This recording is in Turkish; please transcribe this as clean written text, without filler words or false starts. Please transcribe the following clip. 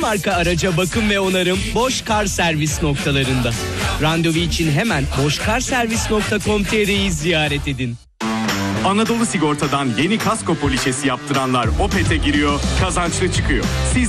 marka araca bakım ve onarım Boş Kar Servis noktalarında. Randevu için hemen boşkarservis.com.tr'yi ziyaret edin. Anadolu Sigorta'dan yeni kasko poliçesi yaptıranlar Opet'e giriyor, kazançlı çıkıyor. Siz